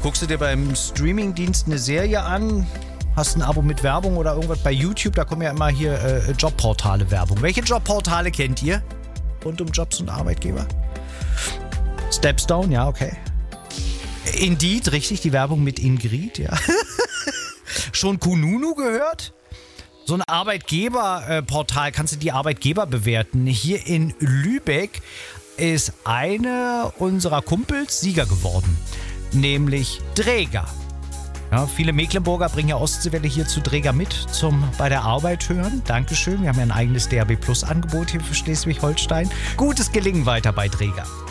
Guckst du dir beim Streamingdienst eine Serie an? Hast ein Abo mit Werbung oder irgendwas bei YouTube? Da kommen ja immer hier Jobportale-Werbung. Welche Jobportale kennt ihr? Rund um Jobs und Arbeitgeber? Stepstone, ja, okay. Indeed, richtig, die Werbung mit Ingrid, ja. Schon Kununu gehört? So ein Arbeitgeberportal, kannst du die Arbeitgeber bewerten. Hier in Lübeck ist eine unserer Kumpels Sieger geworden, nämlich Dräger. Ja, viele Mecklenburger bringen ja Ostseewelle hier zu Dräger mit zum bei der Arbeit hören. Dankeschön, wir haben ja ein eigenes DAB Plus Angebot hier für Schleswig-Holstein. Gutes Gelingen weiter bei Dräger.